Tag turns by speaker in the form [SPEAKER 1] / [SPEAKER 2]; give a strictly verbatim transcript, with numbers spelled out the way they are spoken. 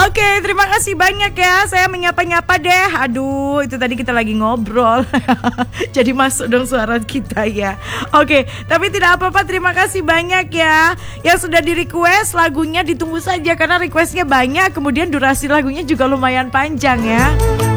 [SPEAKER 1] Oke, terima kasih banyak ya. Saya menyapa-nyapa deh. Aduh, itu tadi kita lagi ngobrol. Jadi masuk dong suara kita ya. Oke, tapi tidak apa-apa. Terima kasih banyak ya. Yang sudah di request lagunya ditunggu saja karena requestnya banyak. Kemudian durasi lagunya juga lumayan panjang ya.